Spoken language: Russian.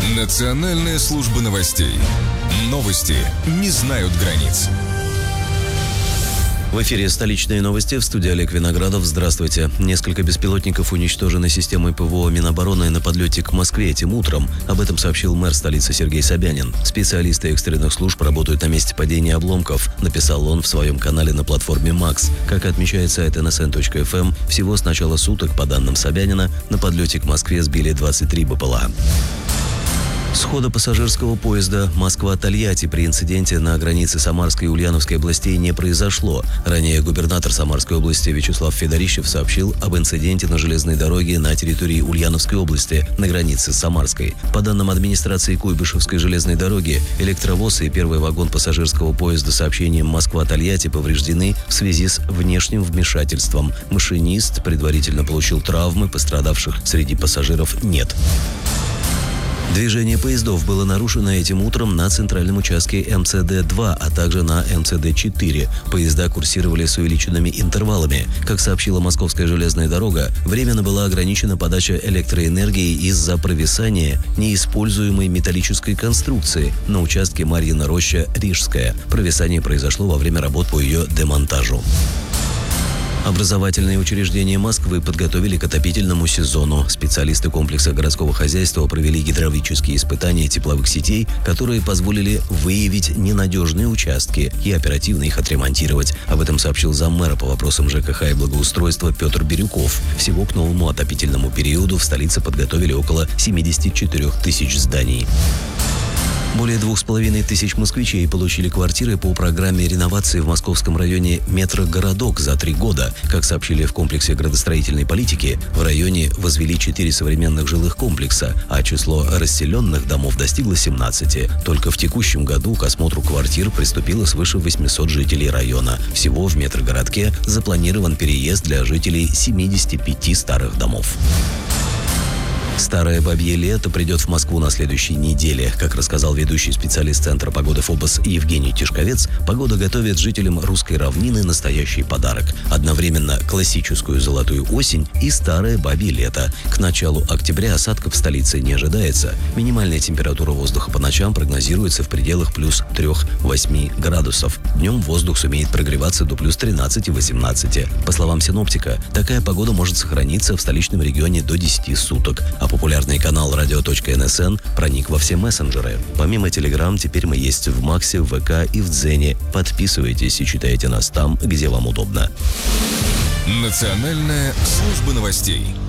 Национальная служба новостей. Новости не знают границ. В эфире столичные новости, в студии Олег Виноградов. Здравствуйте. Несколько беспилотников уничтожены системой ПВО Минобороны на подлете к Москве этим утром. Об этом сообщил мэр столицы Сергей Собянин. Специалисты экстренных служб работают на месте падения обломков, написал он в своем канале на платформе МАКС. Как отмечает сайт nsn.fm, всего с начала суток, по данным Собянина, на подлете к Москве сбили 23 БПЛА. Схода пассажирского поезда Москва-Тольятти при инциденте на границе Самарской и Ульяновской областей не произошло. Ранее губернатор Самарской области Вячеслав Федорищев сообщил об инциденте на железной дороге на территории Ульяновской области, на границе с Самарской. По данным администрации Куйбышевской железной дороги, электровоз и первый вагон пассажирского поезда с сообщением Москва-Тольятти повреждены в связи с внешним вмешательством. Машинист предварительно получил травмы, пострадавших среди пассажиров нет. Движение поездов было нарушено этим утром на центральном участке МЦД-2, а также на МЦД-4. Поезда курсировали с увеличенными интервалами. Как сообщила Московская железная дорога, временно была ограничена подача электроэнергии из-за провисания неиспользуемой металлической конструкции на участке Марьина Роща-Рижская. Провисание произошло во время работ по ее демонтажу. Образовательные учреждения Москвы подготовили к отопительному сезону. Специалисты комплекса городского хозяйства провели гидравлические испытания тепловых сетей, которые позволили выявить ненадежные участки и оперативно их отремонтировать. Об этом сообщил заммэра по вопросам ЖКХ и благоустройства Петр Бирюков. Всего к новому отопительному периоду в столице подготовили около 74 тысяч зданий. Более 2500 москвичей получили квартиры по программе реновации в московском районе «Метрогородок» за 3 года. Как сообщили в комплексе градостроительной политики, в районе возвели 4 современных жилых комплекса, а число расселенных домов достигло 17. Только в текущем году к осмотру квартир приступило свыше 800 жителей района. Всего в «Метрогородке» запланирован переезд для жителей 75 старых домов. Старое бабье лето придет в Москву на следующей неделе. Как рассказал ведущий специалист Центра погоды ФОБОС Евгений Тишковец, погода готовит жителям русской равнины настоящий подарок. Одновременно классическую золотую осень и старое бабье лето. К началу октября осадков в столице не ожидается. Минимальная температура воздуха по ночам прогнозируется в пределах плюс 3-8 градусов. Днем воздух сумеет прогреваться до плюс 13-18. По словам синоптика, такая погода может сохраниться в столичном регионе до 10 суток. Популярный канал radio.nsn проник во все мессенджеры. Помимо Telegram, теперь мы есть в Максе, в ВК и в Дзене. Подписывайтесь и читайте нас там, где вам удобно. Национальная служба новостей.